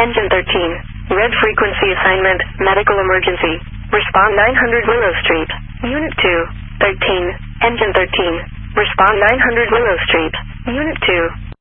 Engine 13. Red frequency assignment, medical emergency. Respond 900 Willow Street. Unit 2. 13. Engine 13. Respond 900 Willow Street. Unit 2.